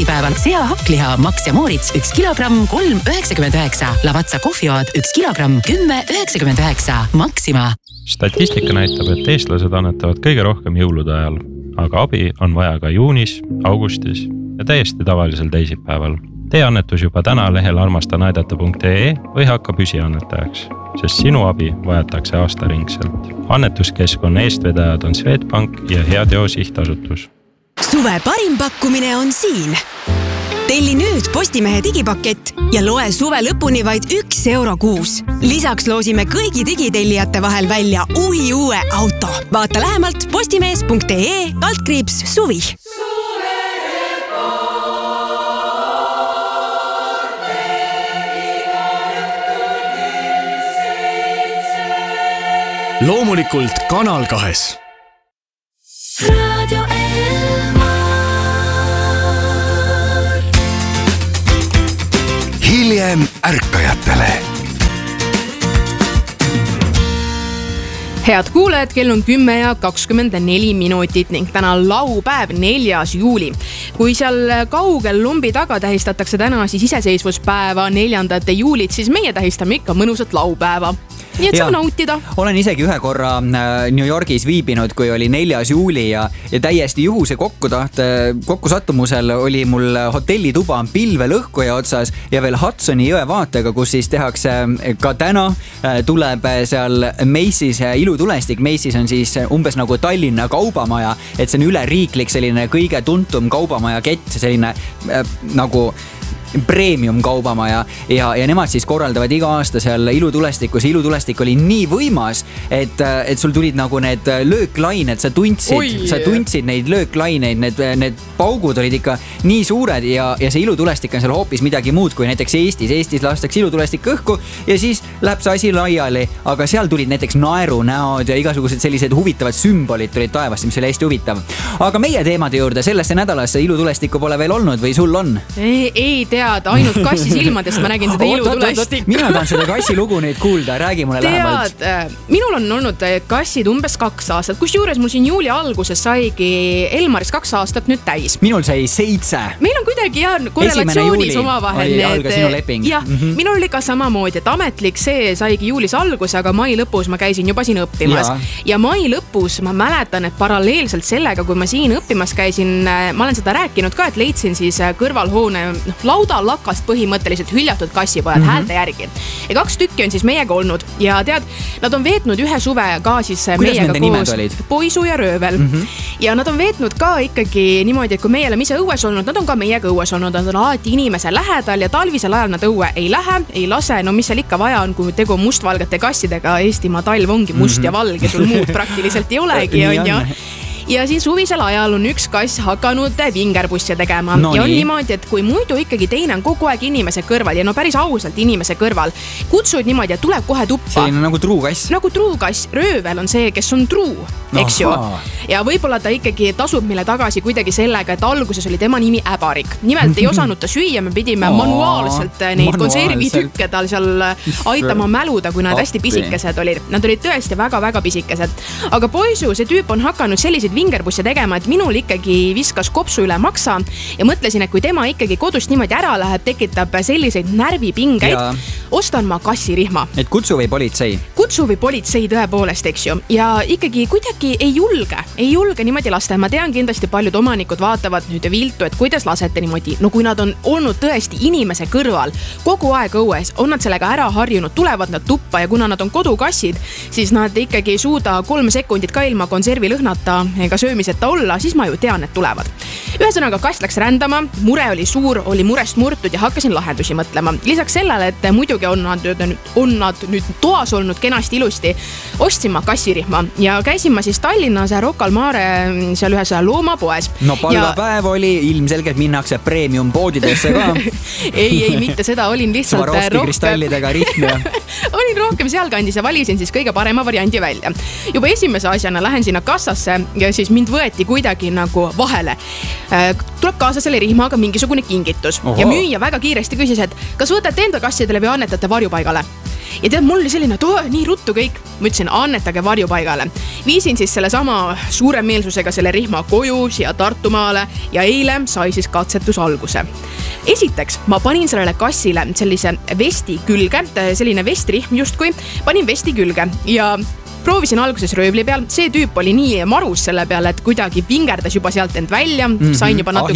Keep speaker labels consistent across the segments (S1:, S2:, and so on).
S1: teisipäeval sea hakkliha Max ja Moritz 1 kilogramm 3,99. Lavazza kohvioad 1 kilogramm 10,99. Maxima.
S2: Statistika näitab, et eestlased annetavad kõige rohkem jõulude ajal, aga abi on vaja ka juunis, augustis ja täiesti tavalisel teisipäeval. Tee annetus juba täna lehel armastanaidata.ee või hakka püsiannetajaks, sest sinu abi vajatakse aastaringselt. Annetuskeskkonna eestvedajad on Swedbank ja Heateo sihtasutus.
S3: Suve parim pakkumine on siin. Telli nüüd Postimehe digipakett ja loe suve lõpuni vaid €1 kuus. Lisaks loosime kõigi digitellijate vahel välja uue auto. Vaata lähemalt postimees.ee/suvi.
S4: Loomulikult Kanal 2.
S5: Radio Elmar.
S4: Hiljem ärkajatele.
S6: Head kuulajad, kell on 10:24 ning täna laupäev 4. juuli. Kui seal kaugel lumbi taga tähistatakse täna siis iseseisvuspäeva 4. juulit, siis meie tähistame ikka mõnusat laupäeva. Nii et saab nautida.
S7: Olen isegi ühe korra New Yorgis viibinud, kui oli 4. juuli ja täiesti juhuse kokkusattumusel oli mul hotellituba pilvelõhkuja otsas ja veel Hudsoni jõe vaatega, kus siis tehakse ka täna tuleb seal Macy's ilutulestik. Macy's on siis umbes nagu Tallinna kaubamaja, et see on üleriiklik selline kõige tuntum kaubamaja kett, selline nagu premium kaubamaja ja nemad siis korraldavad iga aasta seal ilutulestikus. Ilutulestik oli nii võimas, et sul tulid nagu need lööklained, sa tundsid neid lööklaineid, need paugud olid ikka nii suured ja see ilutulestik on seal hoopis midagi muud kui näiteks Eestis lastakse ilutulestik õhku ja siis läheb see asi laiali, aga seal tulid näiteks naerunäod ja igasugused sellised huvitavad sümbolid tulid taevast, mis oli hästi huvitav. Aga meie teemade juurde sellesse nädalasse ilutulestikku pole veel olnud või sul on?
S6: Ei tea, ainult kassi silmadest ma nägin seda ilutulestikku.
S7: Mina tahan seda kassi lugu nüüd kuulda, räägi mulle lähemalt.
S6: Minul on olnud kassid umbes 2 aastat, kus juures mul siin juuli alguses saigi Elmaris 2 aastat nüüd täis.
S7: Minul sai 7.
S6: Meil on kuidagi korrelatsioonis omavahel.
S7: Algas sinu leping.
S6: Jah, minul oli ka samamoodi, et ametlik see saigi juulis algus, aga mai lõpus ma käisin juba siin õppimas. Ja mai lõpus ma mäletan, et paralleelselt sellega, kui ma siin õppimas käisin, ma olen seda rääkinud ka, et leidsin siis kõrvalhoone laudalakast põhimõtteliselt hüljatud kassipojad häälte järgi. Ja 2 tükki on siis meiega olnud ja tead, nad on veetnud ühe suve ka siis meiega koos Poisu ja Röövel. Ja nad on veetnud ka ikkagi niimoodi, et kui meie oleme ise õues olnud, nad on ka meiega õues olnud, nad on alati inimese lähedal ja talvisel ajal nad õue ei lähe, ei lase, no mis seal ikka vaja on, kui tegu mustvalgete kassidega, Eestimaa talv ongi must ja valge, sul muud praktiliselt ei olegi, on ju. Ja siin suvisel ajal on üks kass hakanud vingerbusse tegema. Ja on niimoodi, et kui muidu ikkagi teine on kogu aeg inimese kõrval ja no päris ausalt inimese kõrval, kutsud niimoodi, et tuleb kohe tuppa.
S7: Selline nagu truukass.
S6: Nagu truukass. Röövel on see, kes on truu, eks ju. Ja võib-olla ta ikkagi tasub meile tagasi kuidagi sellega, et alguses oli tema nimi Äbarik. Nimelt ei osanud ta süüa, me pidime manuaalselt neid konservitükke tal seal aitama mäluda, kui nad hästi pisikesed olid. Nad olid tõesti väga-väga pisikesed. Aga Poisu, see tüüp on hakanud selliseid vingerbusse tegema, et minul ikkagi viskas kopsu üle maksa ja mõtlesin, et kui tema ikkagi kodust niimoodi ära läheb, tekitab selliseid närvipingeid, ostan ma kassirihma.
S7: Et kutsu või politsei?
S6: Kutsu või politsei tõepoolest, eks ju. Ja ikkagi kuidagi ei julge niimoodi lasta. Ma tean kindlasti paljud omanikud vaatavad nüüd viltu, et kuidas lasete niimoodi. No kui nad on olnud tõesti inimese kõrval kogu aeg õues, on nad sellega ära harjunud, tulevad nad tuppa ja kuna nad on kodukassid, siis nad ikkagi ei suuda 3 sekundit ka ilma konservi lõhnata ega söömiseta olla, siis ma ju tean, et tulevad. Ühesõnaga, kass läks rändama, mure oli suur, oli murest murtud ja hakkasin lahendusi mõtlema. Lisaks sellele, et muidugi on nad nüüd toas olnud kenasti ilusti, ostsin ma kassirihma ja käisin ma siis Tallinnas Rocca al Mare seal ühes loomapoes.
S7: No palgapäev oli, ilmselgelt minnakse premium poodidesse ka.
S6: ei, mitte seda, olin lihtsalt
S7: kristallidega rihm ja
S6: olin rohkem sealkandis ja valisin siis kõige parema variandi välja. Juba esimese asjana lähen sinna kassasse ja siis mind võeti kuidagi nagu vahele. Tuleb kaasa selle rihmaga mingisugune kingitus. Ja müüja väga kiiresti küsis, et kas võtate enda kassidele või annetate varjupaigale? ja tead, mul oli selline, et nii ruttu kõik. Ma ütlesin, annetage varjupaigale. Viisin siis selle sama suure meelsusega selle rihma koju siia Tartumaale ja eile sai siis katsetus alguse. Esiteks, ma panin sellele kassile sellise vesti külge, selline vestrihm justkui, panin vesti külge ja proovisin alguses röövli peal, see tüüp oli nii marus selle peale, et kuidagi vingerdas juba sealt end välja, sain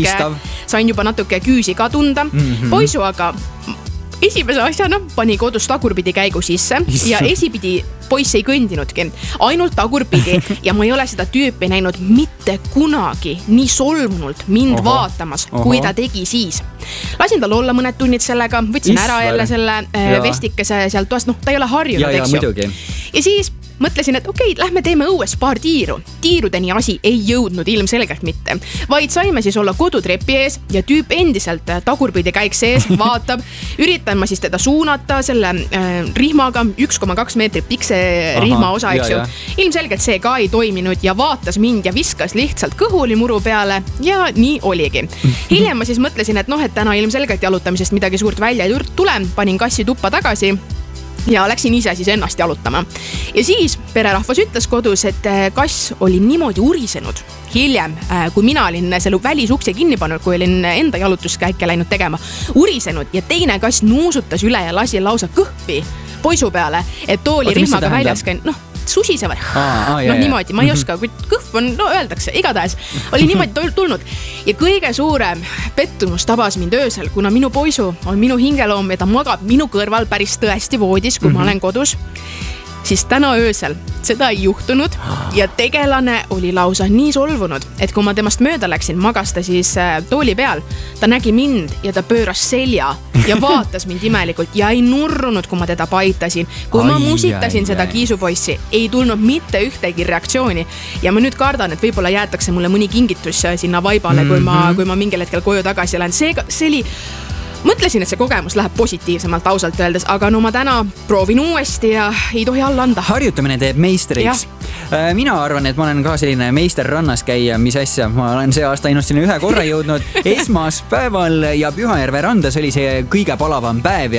S6: juba natuke küüsi ka tunda. Poisu aga esimese asjana pani kodus tagurpidi käigu sisse ja esipidi poiss ei kõndinudki, ainult tagurpidi ja ma ei ole seda tüüpi näinud mitte kunagi nii solvunult mind vaatamas, kui ta tegi siis. Lasin tal olla mõned tunnid sellega, võtsin ära jälle selle vestikese sealt toast, ta ei ole harjunud, eks ju. Ja siis mõtlesin, et okei, lähme teeme õues paar tiiru. Tiirudeni asi ei jõudnud ilmselgelt mitte, vaid saime siis olla kodutrepi ees ja tüüp endiselt tagurpidi käik sees, vaatab. Üritan ma siis teda suunata selle rihmaga 1,2 meetrit pikse rihma osa, eks ju. Ilmselgelt see ka ei toiminud ja vaatas mind ja viskas lihtsalt kõhuli muru peale ja nii oligi. Hiljem ma siis mõtlesin, et et täna ilmselgelt jalutamisest midagi suurt välja ei tule, panin kassi tuppa tagasi ja läksin ise siis ennast jalutama. Ja siis pererahvas ütles kodus, et kass oli niimoodi urisenud. Hiljem, kui mina olin selle välisukse kinni pannud, kui olin enda jalutuskäike läinud tegema, urisenud ja teine kass nuusutas üle ja lasi lausa kõhvi poisu peale, et tooli rihmaga väljas käin, susisevad. Niimoodi, ma ei oska, kui kõhv on, öeldakse, igatahes oli niimoodi tulnud. Ja kõige suurem pettumus tabas mind öösel, kuna minu poisu on minu hingeloom ja ta magab minu kõrval päris tõesti voodis, kui ma olen kodus. Siis täna öösel seda ei juhtunud ja tegelane oli lausa nii solvunud, et kui ma temast mööda läksin, magas ta siis tooli peal, ta nägi mind ja ta pööras selja ja vaatas mind imelikult ja ei nurrunud, kui ma teda paitasin. Kui ma musitasin seda kiisupoissi, ei tulnud mitte ühtegi reaktsiooni ja ma nüüd kardan, et võib-olla jäetakse mulle mõni kingitus sinna vaibale, kui ma mingil hetkel koju tagasi lähen. See oli... Mõtlesin, et see kogemus läheb positiivsemalt ausalt öeldes, aga ma täna proovin uuesti ja ei tohi alla anda.
S7: Harjutamine teeb meistriks. Mina arvan, et ma olen ka selline meister rannas käia, mis asja. Ma olen see aasta ainult sinna ühe korra jõudnud. Esmaspäeval ja Pühajärve randas oli see kõige palavam päev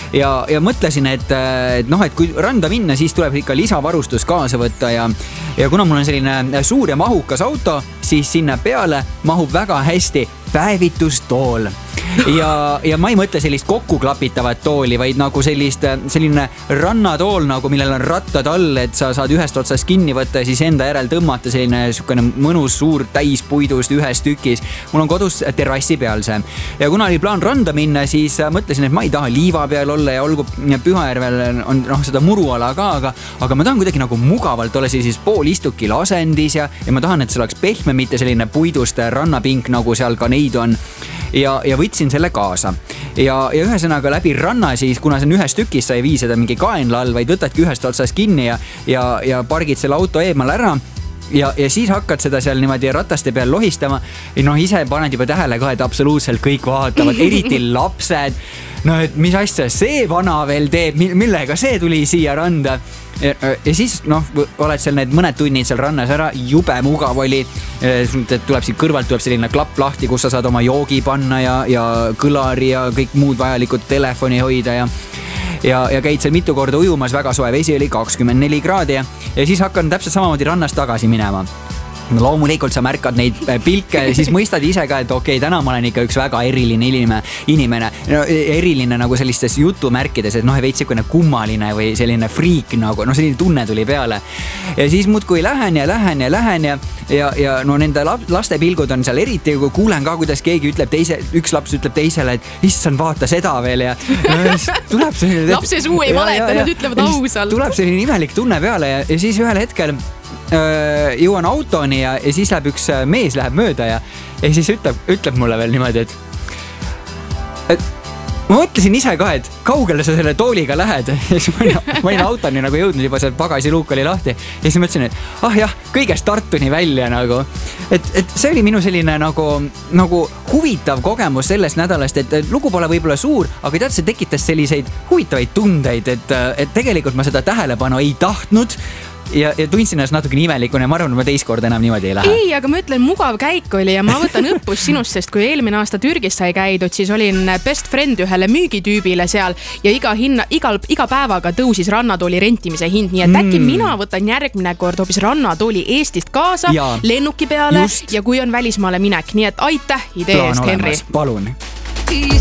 S7: ja mõtlesin, et kui randa minna, siis tuleb ikka lisavarustus kaasa võtta ja kuna mul on selline suur ja mahukas auto, siis sinna peale mahub väga hästi päevitustool. Ja ma ei mõtle sellist kokku klapitavat tooli, vaid nagu selline rannatool, nagu millel on rattad all, et sa saad ühest otsast kinni võtta ja siis enda järel tõmmata selline mõnus suur täispuidust ühes tükis. Mul on kodus terrassi peal see. Ja kuna oli plaan randa minna, siis mõtlesin, et ma ei taha liiva peal olla ja olgu Pühajärvel on seda muruala ka, aga ma tahan kuidagi nagu mugavalt olla siis poolistukil asendis ja ma tahan, et see oleks pehme, mitte selline puidust rannapink, nagu seal ka neid on. Ja võtsin selle kaasa ja ühesõnaga läbi ranna siis, kuna see on ühes tükis, sa ei vii seda mingi kaenla all, vaid võtadki ühest otsast kinni ja pargid selle auto eemal ära ja siis hakkad seda seal niimoodi rataste peal lohistama. Ise paned juba tähele ka, et absoluutselt kõik vaatavad, eriti lapsed. Et mis asja see vana veel teeb, millega see tuli siia randa. Ja siis oled seal need mõned tunnid seal rannas ära, jube mugav oli. Tuleb siit kõrvalt tuleb selline klapp lahti, kus sa saad oma joogi panna ja kõlari ja kõik muud vajalikud telefoni hoida ja käid seal mitu korda ujumas, väga soe vesi oli 24 kraadi ja siis hakkan täpselt samamoodi rannast tagasi minema. Loomulikult sa märkad neid pilke ja siis mõistad ise ka, et okei, täna ma olen ikka üks väga eriline inimene. Eriline nagu sellistes jutumärkides, et veits selline kummaline või selline friik nagu, selline tunne tuli peale. Ja siis muudkui lähen ja nende laste pilgud on seal eriti, kui kuulen ka, kuidas keegi ütleb üks laps ütleb teisele, et issand, vaata seda veel ja tuleb selline...
S6: Lapse suu ei valeta, nad ütlevad ausalt.
S7: Tuleb selline imelik tunne peale ja siis ühel hetkel jõuan autoni ja siis läheb üks mees läheb mööda ja siis ütleb mulle veel niimoodi, et ma mõtlesin ise ka, et kaugele sa selle tooliga lähed. Ja siis ma olin autoni nagu jõudnud, juba see pagasiluuk oli lahti. Ja siis mõtlesin, et jah, kõigest Tartuni välja nagu. Et see oli minu selline nagu huvitav kogemus sellest nädalast, et lugu pole võib-olla suur, aga tead, see tekitas selliseid huvitavaid tundeid, et tegelikult ma seda tähelepanu ei tahtnud. ja tundsin ennast natuke imelikuna ja ma arvan, et ma teist korda enam niimoodi ei lähe.
S6: Ei, aga ma ütlen, mugav käik oli ja ma võtan õppust sinust, sest kui eelmine aasta Türgis sai käidud, siis olin best friend ühele müügitüübile seal ja iga päevaga tõusis rannatooli rentimise hind, nii et äkki mina võtan järgmine kord hoopis rannatooli Eestist kaasa lennuki peale ja kui on välismaale minek, nii et aitäh idee eest, Henri.
S7: Palun.